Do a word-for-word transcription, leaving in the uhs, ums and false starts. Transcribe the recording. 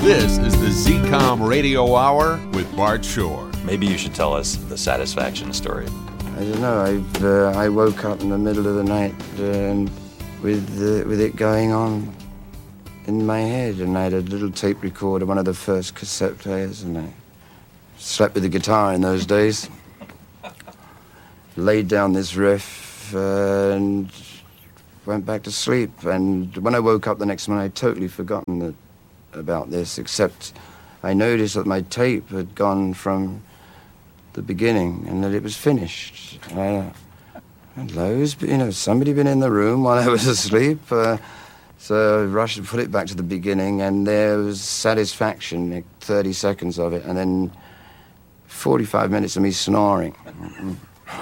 This is the Z COM Radio Hour with Bart Shore. Maybe you should tell us the satisfaction story. I don't know. I've, uh, I woke up in the middle of the night uh, with uh, with it going on in my head, and I had a little tape recorder, one of the first cassette players, and I slept with the guitar in those days. Laid down this riff uh, and went back to sleep. And when I woke up the next morning, I'd totally forgotten that, about this, except I noticed that my tape had gone from the beginning and that it was finished. Uh, hello, you know, somebody been in the room while I was asleep. Uh, so I rushed and put it back to the beginning, and there was satisfaction, like thirty seconds of it, and then forty-five minutes of me snoring.